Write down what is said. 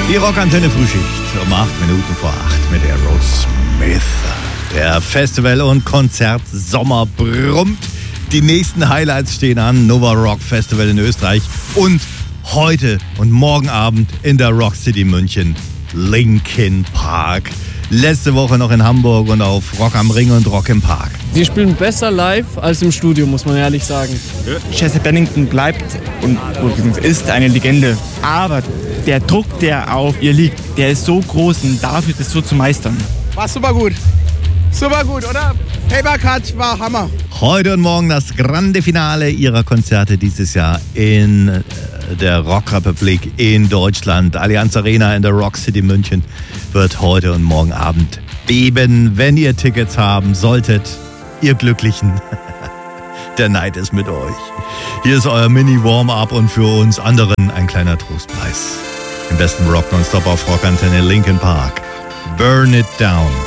Die Rockantenne Frühschicht um 8 Minuten vor 8 mit Aerosmith. Der Festival- und Konzertsommer brummt. Die nächsten Highlights stehen an. Nova Rock Festival in Österreich und heute und morgen Abend in der Rock City München Linkin Park. Letzte Woche noch in Hamburg und auf Rock am Ring und Rock im Park. Sie spielen besser live als im Studio, muss man ehrlich sagen. Chester Bennington bleibt und ist eine Legende. Aber der Druck, der auf ihr liegt, der ist so groß und dafür das so zu meistern. War super gut. Super gut, oder? Paper Cut war Hammer. Heute und morgen das grande Finale ihrer Konzerte dieses Jahr in der Rockrepublik in Deutschland. Allianz Arena in der Rock City München wird heute und morgen Abend beben. Wenn ihr Tickets haben solltet, ihr Glücklichen, der Neid ist mit euch. Hier ist euer Mini-Warm-Up und für uns anderen ein kleiner Trostpreis. Im besten Rock nonstop auf Rockantenne Linkin Park. Burn It Down.